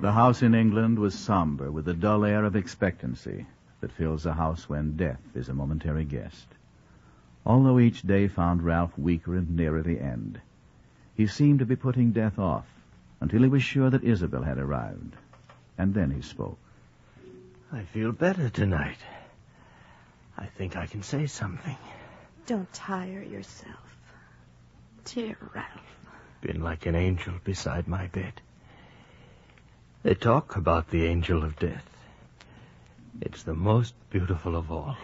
The house in England was somber with the dull air of expectancy that fills a house when death is a momentary guest. Although each day found Ralph weaker and nearer the end, he seemed to be putting death off until he was sure that Isabel had arrived. And then he spoke. I feel better tonight. I think I can say something. Don't tire yourself. Dear Ralph. Been like an angel beside my bed. They talk about the angel of death. It's the most beautiful of all.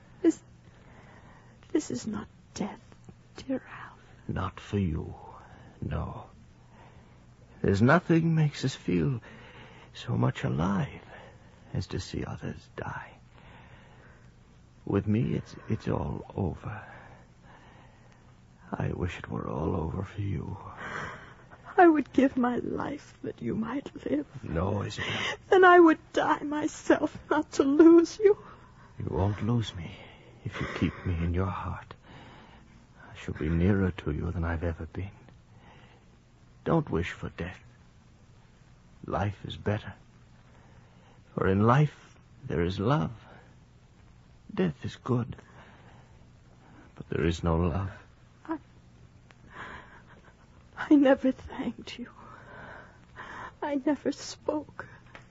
This is not death, dear Ralph. Not for you, no. There's nothing makes us feel so much alive as to see others die. With me, it's all over. I wish it were all over for you. I would give my life that you might live. No, Isabel. Then I would die myself not to lose you. You won't lose me if you keep me in your heart. I shall be nearer to you than I've ever been. Don't wish for death. Life is better. For in life there is love. Death is good. But there is no love. I never thanked you. I never spoke.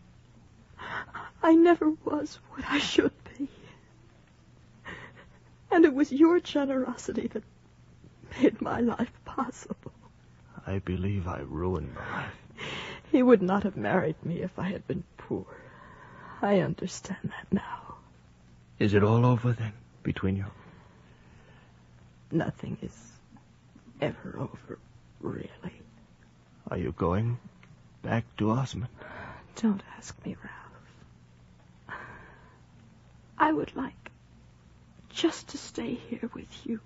I never was what I should be. And it was your generosity that made my life possible. I believe I ruined my life. He would not have married me if I had been poor. I understand that now. Is it all over, then, between you? Nothing is ever over, really. Are you going back to Osmond? Don't ask me, Ralph. I would like just to stay here with you.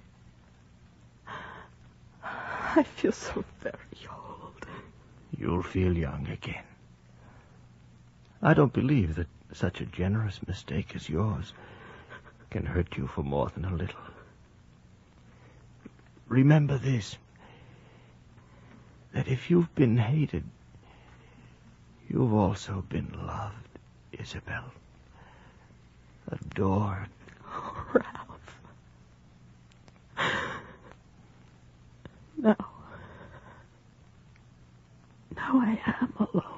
I feel so very old. You'll feel young again. I don't believe that such a generous mistake as yours can hurt you for more than a little. Remember this, that if you've been hated, you've also been loved, Isabel. Adored. Oh, Ralph. Now I am alone.